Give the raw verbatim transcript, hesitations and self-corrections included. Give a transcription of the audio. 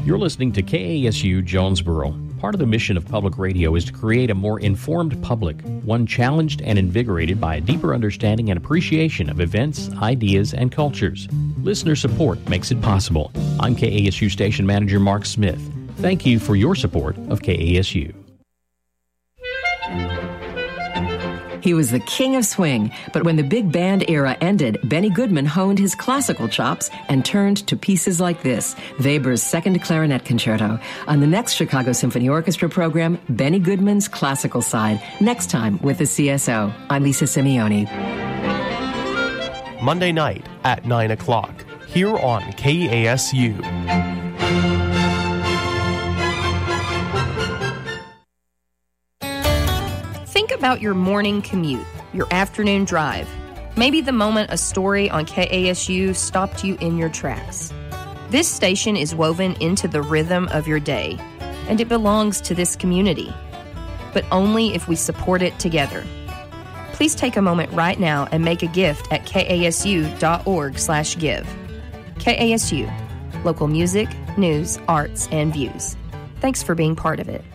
You're listening to K A S U Jonesboro. Part of the mission of public radio is to create a more informed public, one challenged and invigorated by a deeper understanding and appreciation of events, ideas, and cultures. Listener support makes it possible. I'm K A S U Station Manager Mark Smith. Thank you for your support of K A S U. He was the king of swing, but when the big band era ended, Benny Goodman honed his classical chops and turned to pieces like this, Weber's Second Clarinet Concerto. On the next Chicago Symphony Orchestra program, Benny Goodman's classical side, next time with the C S O. I'm Lisa Simeone. Monday night at nine o'clock, here on K A S U. Think about your morning commute, your afternoon drive, maybe the moment a story on K A S U stopped you in your tracks. This station is woven into the rhythm of your day, and it belongs to this community, but only if we support it together. Please take a moment right now and make a gift at kasu.org slash give. K A S U, local music, news, arts, and views. Thanks for being part of it.